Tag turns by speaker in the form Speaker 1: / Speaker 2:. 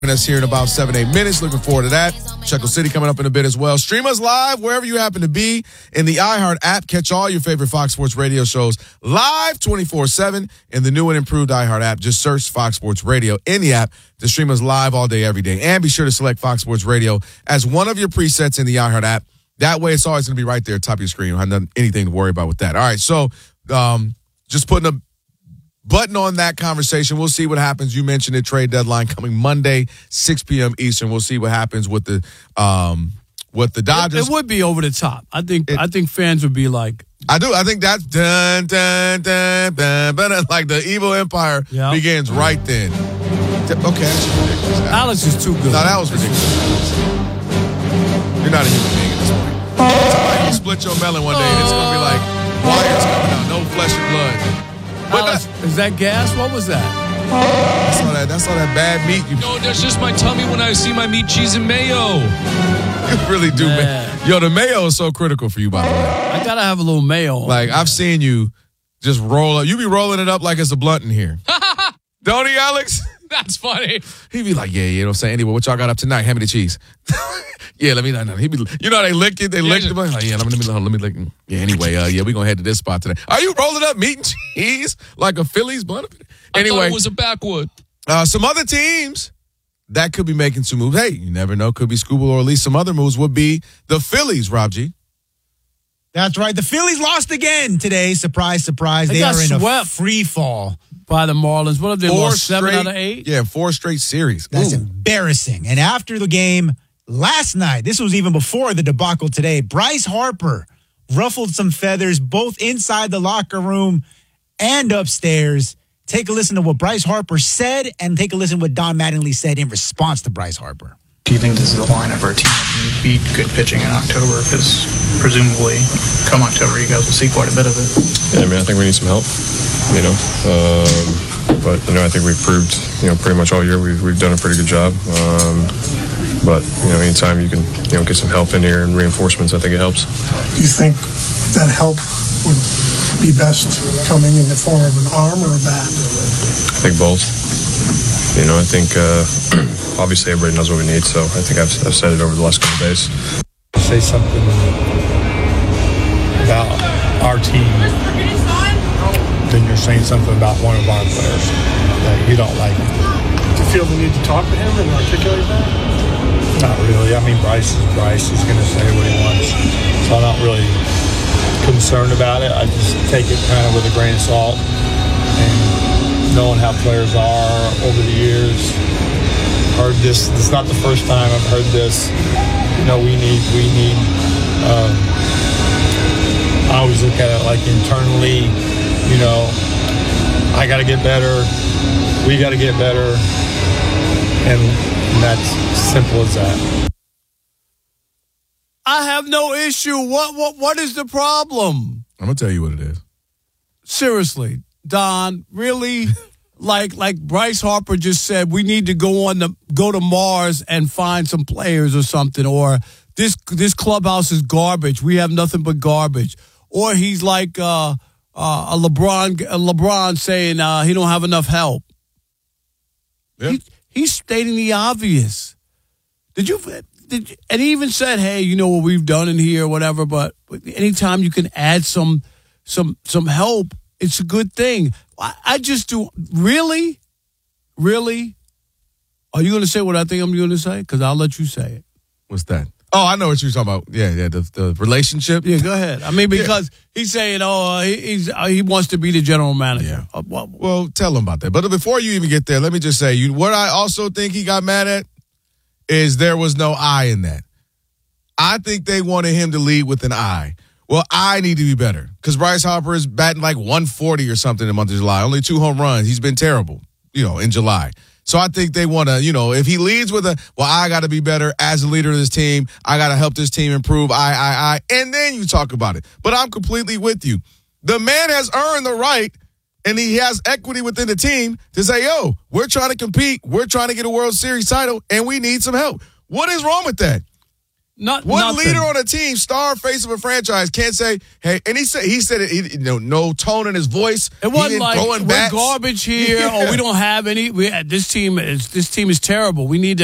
Speaker 1: us here in about 7-8 minutes. Looking forward to that. Shekel City coming up in a bit as well. Stream us live wherever you happen to be in the iHeart app. Catch all your favorite Fox Sports Radio shows live 24/7 in the new and improved iHeart app. Just search Fox Sports Radio in the app to stream us live all day, every day. And be sure to select Fox Sports Radio as one of your presets in the iHeart app. That way, it's always going to be right there at the top of your screen. You don't have anything to worry about with that. All right, so just putting a button on that conversation. We'll see what happens. You mentioned it, trade deadline coming Monday, 6 p.m. Eastern. We'll see what happens with the Dodgers.
Speaker 2: It would be over the top. I think fans would be like,
Speaker 1: I do. I think that's dun dun dun dun dun, like the evil empire begins right then. Okay, that's ridiculous.
Speaker 2: Alex is too good.
Speaker 1: No, that was ridiculous. You're not a human being at this point. Somebody will split your melon one day and it's gonna be like wires coming out, no flesh and blood.
Speaker 2: Alex, is that gas? What was that?
Speaker 1: That's all that bad meat.
Speaker 3: No, that's just my tummy when I see my meat, cheese, and mayo.
Speaker 1: You really do, man. Yo, the mayo is so critical for you, by the way.
Speaker 2: I gotta have a little mayo.
Speaker 1: Like, I've seen you just roll up. You be rolling it up like it's a blunt in here. Don't he, Alex?
Speaker 3: That's funny.
Speaker 1: He be like, yeah, you know what I'm saying? Anyway, what y'all got up tonight? Hand me the cheese. Yeah, let me know. He be, you know, they lick it. They lick it. Like, yeah, let me lick it. Yeah, anyway, yeah, we going to head to this spot today. Are you rolling up meat and cheese like a Phillies blunt? Anyway.
Speaker 3: I thought it was a backwood.
Speaker 1: Some other teams that could be making some moves. Hey, you never know. Could be Scooble or at least some other moves would be the Phillies, Rob G.
Speaker 4: That's right. The Phillies lost again today. Surprise, surprise. They are in a free fall.
Speaker 2: By the Marlins. What have they lost? 7 out of 8?
Speaker 1: Yeah, 4 straight series.
Speaker 4: That's embarrassing. And after the game last night, this was even before the debacle today, Bryce Harper ruffled some feathers both inside the locker room and upstairs. Take a listen to what Bryce Harper said and take a listen to what Don Mattingly said in response to Bryce Harper.
Speaker 5: Do you think this is a line of our team that beat good pitching in October? Because presumably, come October, you guys will see quite a bit of it.
Speaker 6: Yeah, I mean, I think we need some help, you know. But, you know, I think we've proved, you know, pretty much all year we've done a pretty good job. But, you know, anytime you can, you know, get some help in here and reinforcements, I think it helps.
Speaker 7: Do you think that help would be best coming in the form of an arm or a bat?
Speaker 6: I think both. You know, I think obviously everybody knows what we need, so I think I've said it over the last couple of days.
Speaker 8: Say something about our team, then you're saying something about one of our players that you don't like.
Speaker 7: Do you feel the need to talk to him and articulate that?
Speaker 8: Not really. I mean, Bryce is Bryce. He's going to say what he wants. So I'm not really concerned about it. I just take it kind of with a grain of salt. And knowing how players are over the years, heard this. It's not the first time I've heard this. You know, we need. I always look at it like internally. You know, I got to get better. We got to get better, and that's simple as that.
Speaker 2: I have no issue. What is the problem?
Speaker 1: I'm gonna tell you what it is.
Speaker 2: Seriously, Don, really? like Bryce Harper just said, we need to go to Mars and find some players or something, or this clubhouse is garbage. We have nothing but garbage. Or he's like a LeBron saying he don't have enough help. Yeah. He's stating the obvious. And he even said, hey, you know what we've done in here, whatever, but anytime you can add some help, it's a good thing. I just do. Really? Really? Are you going to say what I think I'm going to say? Because I'll let you say it.
Speaker 1: What's that? Oh, I know what you're talking about. Yeah, the relationship.
Speaker 2: Yeah, go ahead. I mean, because he's saying, he wants to be the general manager.
Speaker 1: Yeah. Well, tell him about that. But before you even get there, let me just say, what I also think he got mad at is there was no I in that. I think they wanted him to lead with an I. Well, I need to be better because Bryce Harper is batting like 140 or something in the month of July. Only 2 home runs. He's been terrible, in July. So I think they want to, if he leads with I got to be better as a leader of this team. I got to help this team improve. And then you talk about it. But I'm completely with you. The man has earned the right, and he has equity within the team to say, yo, we're trying to compete. We're trying to get a World Series title, and we need some help. What is wrong with that?
Speaker 2: Not
Speaker 1: What
Speaker 2: nothing.
Speaker 1: leader on a team, star face of a franchise, can't say, hey, and he said it, no tone in his voice.
Speaker 2: It wasn't like
Speaker 1: going
Speaker 2: we're
Speaker 1: bats.
Speaker 2: garbage here, or we don't have any. This team is terrible. We need to